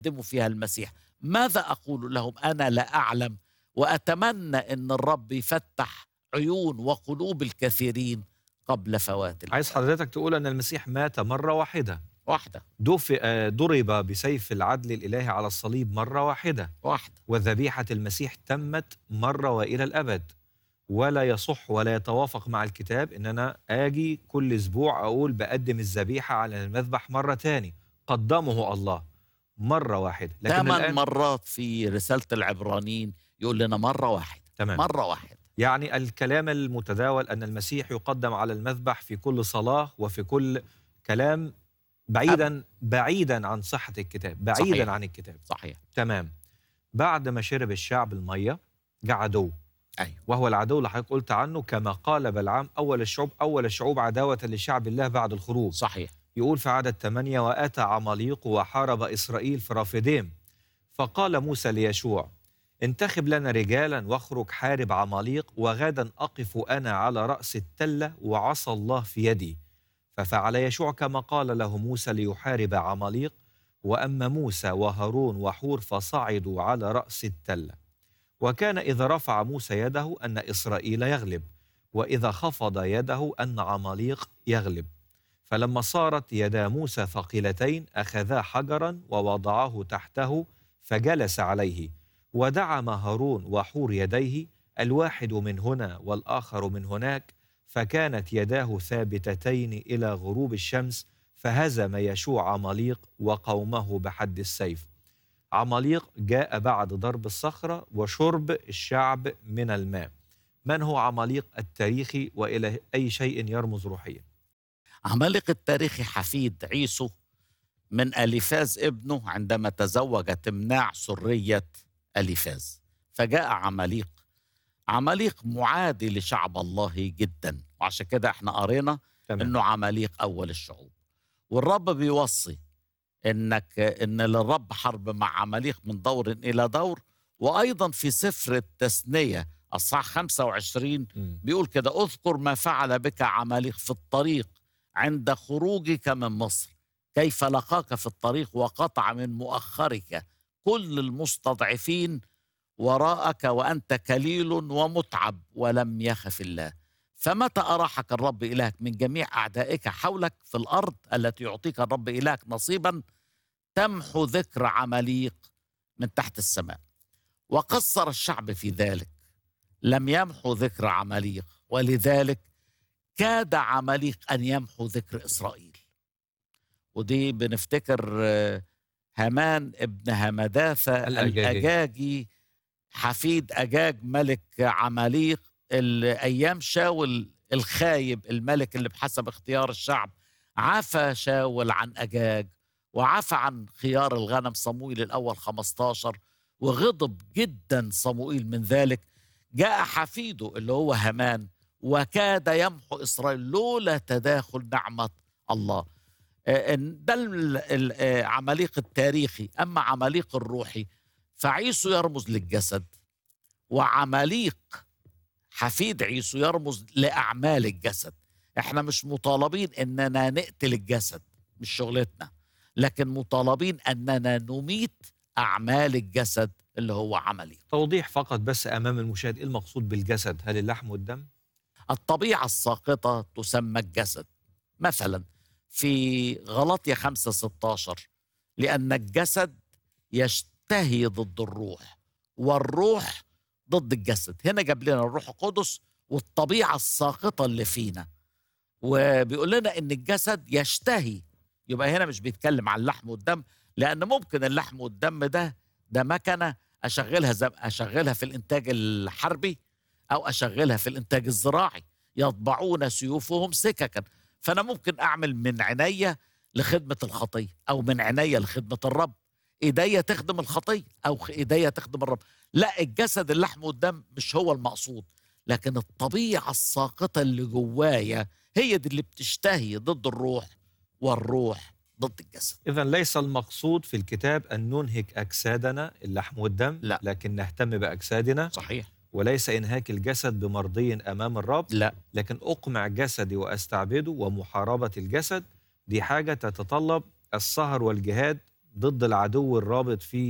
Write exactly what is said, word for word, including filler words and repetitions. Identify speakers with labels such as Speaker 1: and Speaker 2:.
Speaker 1: يقدموا فيها المسيح. ماذا أقول لهم؟ أنا لا أعلم، وأتمنى أن الرب يفتح عيون وقلوب الكثيرين قبل فوات
Speaker 2: عايز
Speaker 1: الأوان.
Speaker 2: حضرتك تقول أن المسيح مات مرة واحدة،
Speaker 1: واحدة
Speaker 2: دف- آه، ضرب بسيف العدل الإلهي على الصليب مرة واحدة،
Speaker 1: واحدة
Speaker 2: وذبيحة المسيح تمت مرة وإلى الأبد. ولا يصح ولا يتوافق مع الكتاب إن أنا آجي كل أسبوع أقول بقدم الذبيحة على المذبح مرة تاني. قدمه الله مرة واحدة، لكن
Speaker 1: ثمان
Speaker 2: الآن
Speaker 1: مرات في رسالة العبرانيين يقول لنا مرة واحدة،
Speaker 2: تمام.
Speaker 1: مرة واحدة.
Speaker 2: يعني الكلام المتداول أن المسيح يقدم على المذبح في كل صلاة وفي كل كلام
Speaker 1: أبدا.
Speaker 2: بعيدا بعيدا عن صحة الكتاب، بعيدا
Speaker 1: صحيح
Speaker 2: عن الكتاب.
Speaker 1: صحيح.
Speaker 2: تمام. بعد ما شرب الشعب المية جاء عدو،
Speaker 1: أيوه
Speaker 2: وهو العدو اللي حضرتك قلت عنه كما قال بلعام أول الشعوب أول الشعوب عداوة لشعب الله بعد الخروج.
Speaker 1: صحيح.
Speaker 2: يقول في عدد ثمانية: وأتى عماليق وحارب إسرائيل في رافديم، فقال موسى ليشوع: انتخب لنا رجالا واخرج حارب عماليق، وغدا أقف أنا على رأس التلة وعصا الله في يدي. ففعل يشوع كما قال له موسى ليحارب عماليق، وأما موسى وهارون وحور فصعدوا على رأس التلة. وكان إذا رفع موسى يده أن إسرائيل يغلب، وإذا خفض يده أن عماليق يغلب. فلما صارت يدا موسى ثقيلتين أخذا حجرا ووضعه تحته فجلس عليه، ودعم هارون وحور يديه الواحد من هنا والآخر من هناك، فكانت يداه ثابتتين إلى غروب الشمس، فهزم يشوع عماليق وقومه بحد السيف. عماليق جاء بعد ضرب الصخرة وشرب الشعب من الماء. من هو عماليق التاريخي وإلى أي شيء يرمز روحيا؟
Speaker 1: عمالقة التاريخي حفيد عيسو من أليفاز ابنه عندما تزوج تمناع سرية أليفاز، فجاء عماليق. عماليق معادي لشعب الله جدا، وعشان كده احنا قرينا
Speaker 2: تمام.
Speaker 1: انه عماليق اول الشعوب. والرب بيوصي انك ان للرب حرب مع عماليق من دور الى دور. وايضا في سفر التثنية اصحاح خمسة وعشرين
Speaker 2: م.
Speaker 1: بيقول كده: اذكر ما فعل بك عماليق في الطريق عند خروجك من مصر، كيف لقاك في الطريق وقطع من مؤخرك كل المستضعفين وراءك، وأنت كليل ومتعب ولم يخف الله. فمتى أراحك الرب إلهك من جميع أعدائك حولك في الأرض التي يعطيك الرب إلهك نصيبا، تمحو ذكر عماليق من تحت السماء. وقصر الشعب في ذلك، لم يمحو ذكر عماليق، ولذلك كاد عماليق أن يمحو ذكر إسرائيل. ودي بنفتكر آه، هامان ابن همداثة
Speaker 2: الأجاجي.
Speaker 1: الأجاجي حفيد أجاج ملك عماليق، اللي أيام شاول الخايب الملك اللي بحسب اختيار الشعب عفى شاول عن أجاج، وعفى عن خيار الغنم صموئيل الأول خمستاشر، وغضب جدا صموئيل من ذلك. جاء حفيده اللي هو هامان وكاد يمحو إسرائيل لولا تداخل نعمة الله. آه، ده ال- ال- آه، عماليق التاريخي. أما عماليق الروحي فعيسو يرمز للجسد، وعماليق حفيد عيسو يرمز لأعمال الجسد. احنا مش مطالبين اننا نقتل الجسد، مش شغلتنا، لكن مطالبين اننا نميت أعمال الجسد اللي هو عمليق.
Speaker 2: توضيح فقط بس أمام المشاهد، إيه المقصود بالجسد؟ هل اللحم والدم؟
Speaker 1: الطبيعة الساقطة تسمى الجسد. مثلا في غلطية خمسة ستاشر: لأن الجسد يشتهي ضد الروح، والروح ضد الجسد. هنا جاب لنا الروح القدس والطبيعة الساقطة اللي فينا، وبيقول لنا إن الجسد يشتهي. يبقى هنا مش بيتكلم عن اللحم والدم، لأن ممكن اللحم والدم ده ده مكنة أشغلها زي أشغلها في الإنتاج الحربي، أو أشغلها في الإنتاج الزراعي. يطبعون سيوفهم سككا. فأنا ممكن أعمل من عينيا لخدمة الخطية، أو من عينيا لخدمة الرب. إيديا تخدم الخطية أو إيديا تخدم الرب. لا، الجسد اللحم والدم مش هو المقصود، لكن الطبيعة الساقطة اللي جوايا هي دي اللي بتشتهي ضد الروح، والروح ضد الجسد.
Speaker 2: إذن ليس المقصود في الكتاب أن ننهك أجسادنا اللحم والدم،
Speaker 1: لا.
Speaker 2: لكن نهتم بأجسادنا.
Speaker 1: صحيح.
Speaker 2: وليس إنهاك الجسد بمرضي أمام الرب،
Speaker 1: لا.
Speaker 2: لكن أقمع جسدي وأستعبده. ومحاربة الجسد دي حاجة تتطلب السهر والجهاد ضد العدو الرابط في